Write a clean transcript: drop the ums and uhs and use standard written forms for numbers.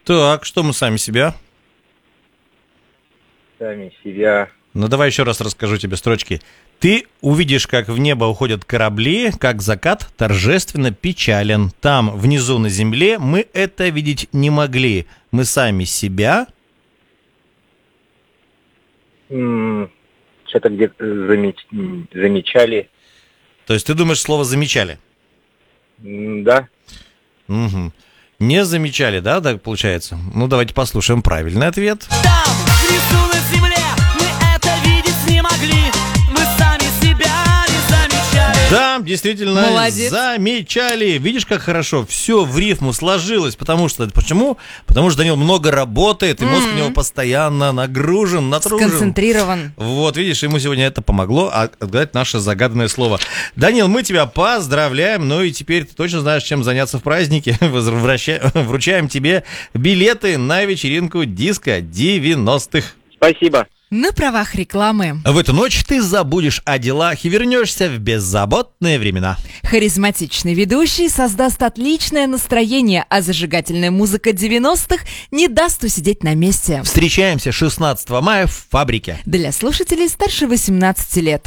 Так, что мы сами себя? Сами себя. Ну, давай еще раз расскажу тебе строчки. Ты увидишь, как в небо уходят корабли, как закат торжественно печален. Там, внизу на земле, мы это видеть не могли. Мы сами себя... Что-то где-то замечали. То есть ты думаешь, слово «замечали»? Да. Угу. Не замечали, да, так получается? Ну, давайте послушаем правильный ответ. Там, внизу на земле, мы это видеть не могли. Мы сами себя не замечали. Да, действительно, Молодец. замечали. Видишь, как хорошо все в рифму сложилось. Почему? Потому что Данил много работает, и мозг у него постоянно нагружен, натружен. Сконцентрирован. Вот, видишь, ему сегодня это помогло отгадать наше загаданное слово. Данил, мы тебя поздравляем. Ну и теперь ты точно знаешь, чем заняться в празднике. Вручаем тебе билеты на вечеринку диско 90-х. Спасибо. На правах рекламы. В эту ночь ты забудешь о делах и вернешься в беззаботные времена. Харизматичный ведущий создаст отличное настроение, а зажигательная музыка 90-х не даст усидеть на месте. Встречаемся 16 мая в фабрике. Для слушателей старше 18 лет.